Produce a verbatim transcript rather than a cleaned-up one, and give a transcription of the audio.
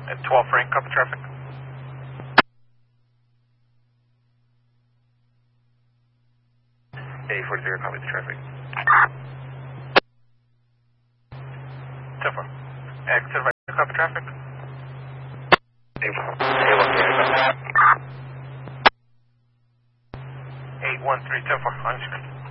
At twelve Frank, copy traffic. eight four zero, copy the traffic. ten four. Exit right, copy traffic. eight one three, ten four, on screen.